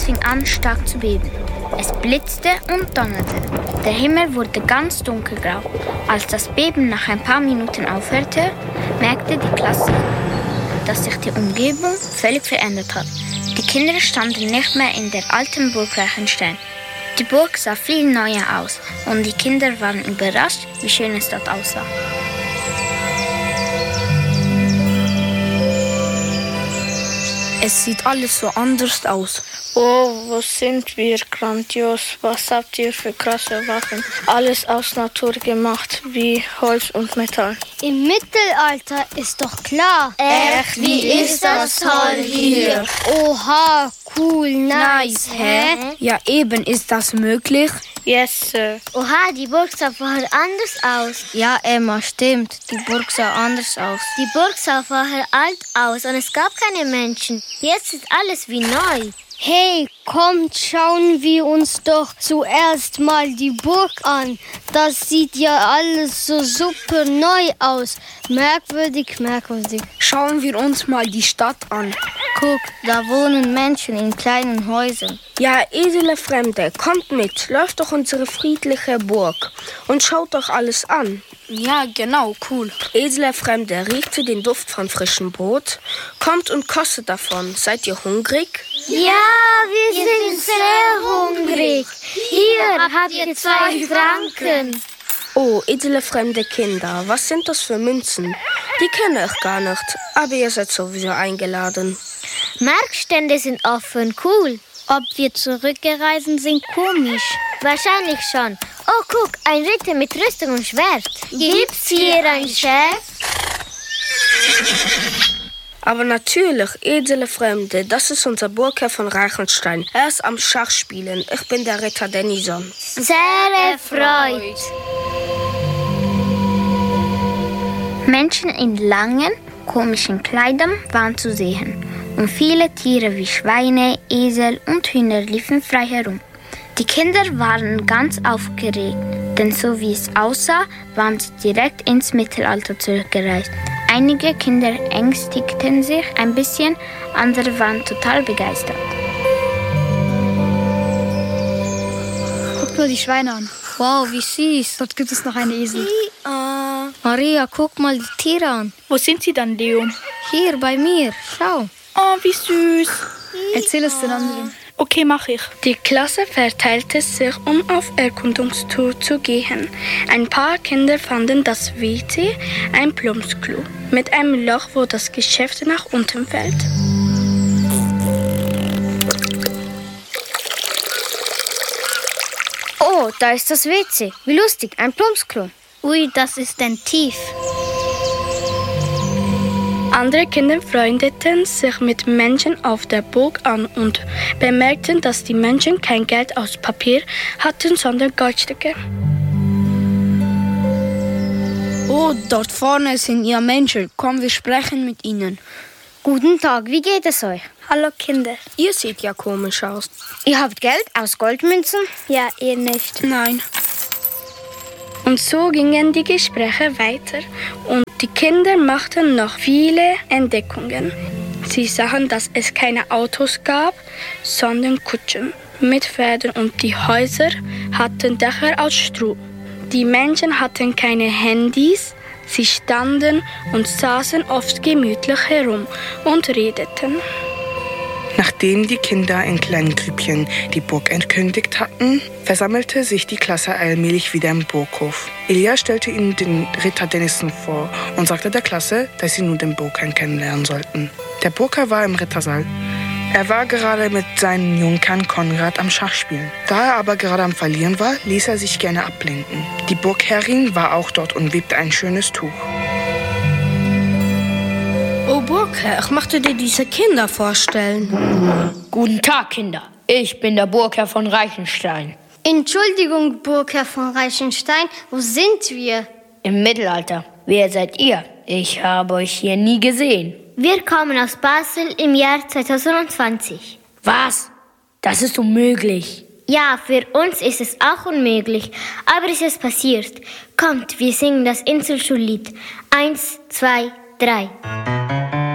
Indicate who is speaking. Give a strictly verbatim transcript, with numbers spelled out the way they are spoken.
Speaker 1: fing an, stark zu beben. Es blitzte und donnerte. Der Himmel wurde ganz dunkelgrau. Als das Beben nach ein paar Minuten aufhörte, merkte die Klasse, dass sich die Umgebung völlig verändert hat. Die Kinder standen nicht mehr in der alten Burg Reichenstein. Die Burg sah viel neuer aus und die Kinder waren überrascht, wie schön es dort aussah.
Speaker 2: Es sieht alles so anders aus.
Speaker 3: Oh, wo sind wir? Grandios. Was habt ihr für krasse Waffen? Alles aus Natur gemacht, wie Holz und Metall.
Speaker 4: Im Mittelalter ist doch klar.
Speaker 5: Echt, wie ist das toll hier?
Speaker 4: Oha, cool, nice, hä?
Speaker 2: Ja, eben, ist das möglich?
Speaker 3: Yes, Sir.
Speaker 4: Oha, die Burg sah vorher anders aus.
Speaker 2: Ja, Emma, stimmt. Die Burg sah anders aus.
Speaker 4: Die Burg sah vorher alt aus und es gab keine Menschen. Jetzt ist alles wie neu. Hey, kommt, schauen wir uns doch zuerst mal die Burg an. Das sieht ja alles so super neu aus. Merkwürdig, merkwürdig.
Speaker 2: Schauen wir uns mal die Stadt an.
Speaker 1: Guck, da wohnen Menschen in kleinen Häusern.
Speaker 2: Ja, edle Fremde, kommt mit. Läuft doch unsere friedliche Burg und schaut doch alles an.
Speaker 3: Ja, genau, cool.
Speaker 2: Edle Fremde, riecht ihr den Duft von frischem Brot? Kommt und kostet davon. Seid ihr hungrig?
Speaker 4: Ja, wir, wir sind sehr hungrig. Hier habt ihr zwei Franken.
Speaker 2: Oh, edle fremde Kinder, was sind das für Münzen? Die kenne ich gar nicht, aber ihr seid sowieso eingeladen.
Speaker 4: Marktstände sind offen, cool.
Speaker 1: Ob wir zurückgereist sind, komisch.
Speaker 4: Wahrscheinlich schon. Oh, guck, ein Ritter mit Rüstung und Schwert. Gibt's hier einen Chef?
Speaker 2: Aber natürlich, edle Fremde, das ist unser Burgherr von Reichenstein. Er ist am Schachspielen. Ich bin der Ritter Dennison.
Speaker 4: Sehr erfreut.
Speaker 1: Menschen in langen, komischen Kleidern waren zu sehen. Und viele Tiere wie Schweine, Esel und Hühner liefen frei herum. Die Kinder waren ganz aufgeregt, denn so wie es aussah, waren sie direkt ins Mittelalter zurückgereist. Einige Kinder ängstigten sich ein bisschen, andere waren total begeistert.
Speaker 6: Guck nur die Schweine an. Wow, wie süß. Dort gibt es noch einen Esel.
Speaker 1: Uh, Maria, guck mal die Tiere an.
Speaker 3: Wo sind sie dann, Leo?
Speaker 1: Hier bei mir, schau.
Speaker 3: Oh, wie süß.
Speaker 6: Erzähl es den anderen.
Speaker 3: Okay, mach ich. Die Klasse verteilte sich, um auf Erkundungstour zu gehen. Ein paar Kinder fanden das W C, ein Plumpsklo, mit einem Loch, wo das Geschäft nach unten fällt.
Speaker 4: Oh, da ist das W C. Wie lustig, ein Plumpsklo.
Speaker 1: Ui, das ist denn tief.
Speaker 3: Andere Kinder freundeten sich mit Menschen auf der Burg an und bemerkten, dass die Menschen kein Geld aus Papier hatten, sondern Goldstücke.
Speaker 2: Oh, dort vorne sind ja Menschen. Komm, wir sprechen mit ihnen.
Speaker 4: Guten Tag, wie geht es euch?
Speaker 3: Hallo Kinder.
Speaker 2: Ihr seht ja komisch aus.
Speaker 4: Ihr habt Geld aus Goldmünzen?
Speaker 3: Ja, ihr nicht.
Speaker 2: Nein.
Speaker 3: Und so gingen die Gespräche weiter und die Kinder machten noch viele Entdeckungen. Sie sahen, dass es keine Autos gab, sondern Kutschen mit Pferden und die Häuser hatten Dächer aus Stroh. Die Menschen hatten keine Handys, sie standen und saßen oft gemütlich herum und redeten.
Speaker 7: Nachdem die Kinder in kleinen Grüppchen die Burg entkündigt hatten, versammelte sich die Klasse allmählich wieder im Burghof. Elia stellte ihnen den Ritter Dennison vor und sagte der Klasse, dass sie nun den Burgherrn kennenlernen sollten. Der Burgherr war im Rittersaal. Er war gerade mit seinem Junkern Konrad am Schachspielen. Da er aber gerade am Verlieren war, ließ er sich gerne ablenken. Die Burgherrin war auch dort und webte ein schönes Tuch.
Speaker 2: Oh, Burgherr, ich möchte dir diese Kinder vorstellen.
Speaker 5: Guten Tag, Kinder. Ich bin der Burgherr von Reichenstein.
Speaker 4: Entschuldigung, Burgherr von Reichenstein, wo sind wir?
Speaker 5: Im Mittelalter. Wer seid ihr? Ich habe euch hier nie gesehen.
Speaker 4: Wir kommen aus Basel im Jahr zwanzig zwanzig.
Speaker 5: Was? Das ist unmöglich.
Speaker 4: Ja, für uns ist es auch unmöglich, aber es ist passiert. Kommt, wir singen das Inselschullied. Eins, zwei, drei.